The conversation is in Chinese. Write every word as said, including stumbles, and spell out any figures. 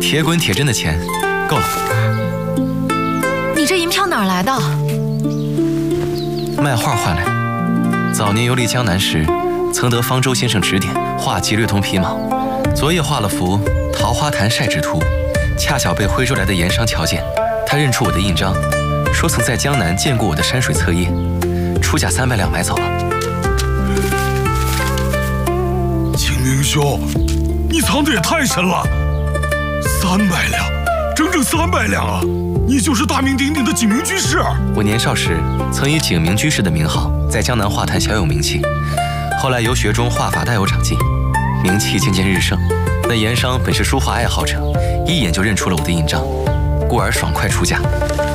铁滚铁针的钱够了。 你这银票哪儿来的？ 卖画换来。早年游历江南时，曾得方舟先生指点，画技略通皮毛。昨夜画了幅《桃花潭晒纸图》，恰巧被徽州来的盐商瞧见，他认出我的印章，说曾在江南见过我的山水册页，出价三百两买走了。 景明兄，你藏得也太深了，三百两，整整三百两啊！你就是大名鼎鼎的景明居士。 我年少时曾以景明居士的名号在江南画坛小有名气，后来游学中画法大有长进，名气渐渐日盛。那盐商本是书画爱好者，一眼就认出了我的印章，故而爽快出价。